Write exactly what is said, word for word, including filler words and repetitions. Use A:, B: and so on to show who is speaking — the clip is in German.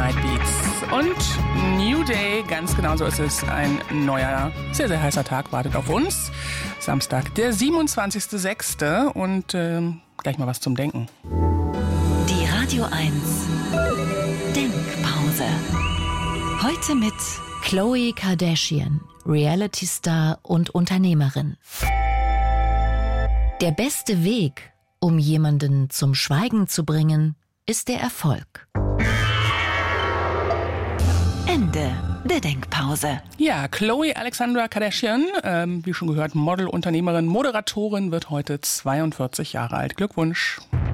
A: Night Beats und New Day, ganz genau so ist es. Ein neuer, sehr, sehr heißer Tag wartet auf uns. Samstag, der siebenundzwanzigster sechster und ähm, gleich mal was zum Denken.
B: Die Radio eins Denkpause. Heute mit
C: Khloe Kardashian, Reality-Star und Unternehmerin. Der beste Weg, um jemanden zum Schweigen zu bringen, ist der Erfolg.
B: Ende der Denkpause.
A: Ja, Khloe Alexandra Kardashian, ähm, wie schon gehört, Model, Unternehmerin, Moderatorin, wird heute zweiundvierzig Jahre alt. Glückwunsch.